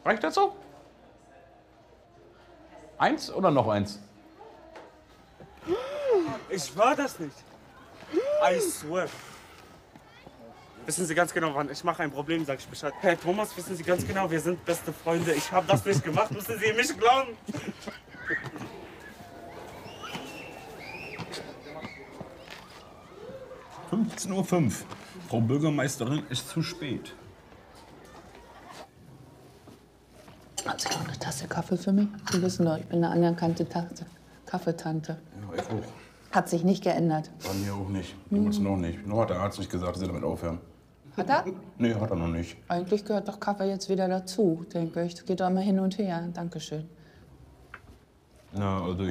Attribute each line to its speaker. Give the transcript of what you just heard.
Speaker 1: Reicht das so? 1 oder noch 1?
Speaker 2: Ich war das nicht. I swear. Wissen Sie ganz genau, wann ich mache ein Problem, sag ich Bescheid. Herr Thomas, wissen Sie ganz genau, wir sind beste Freunde. Ich habe das nicht gemacht, müssen Sie mich glauben.
Speaker 3: (15:05 Uhr). Frau Bürgermeisterin, ist zu spät.
Speaker 4: Haben Sie noch eine Tasse Kaffee für mich? Sie wissen doch, ich bin eine anerkannte Kaffeetante.
Speaker 3: Ja, ich auch.
Speaker 4: Hat sich nicht geändert.
Speaker 3: Bei mir auch nicht. Damals noch nicht. Nur hat der Arzt nicht gesagt, dass sie damit aufhören.
Speaker 4: Hat er?
Speaker 3: Nee, hat er noch nicht.
Speaker 4: Eigentlich gehört doch Kaffee jetzt wieder dazu, denke ich. Das geht doch immer hin und her. Dankeschön.
Speaker 3: Na, also